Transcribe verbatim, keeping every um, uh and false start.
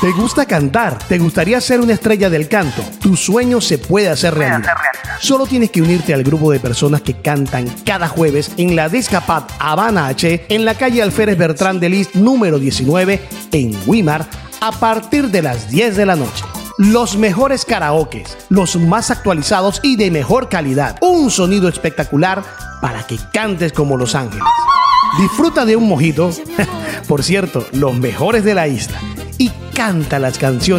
¿Te gusta cantar? ¿Te gustaría ser una estrella del canto? Tu sueño se puede hacer realidad. Solo tienes que unirte al grupo de personas que cantan cada jueves en la Discapad Habana H, en la calle Alférez Bertrán de Lis, número diecinueve, en Wimar, a partir de las diez de la noche. Los mejores karaokes, los más actualizados y de mejor calidad. Un sonido espectacular para que cantes como Los Ángeles. Disfruta de un mojito, por cierto, los mejores de la isla, y canta las canciones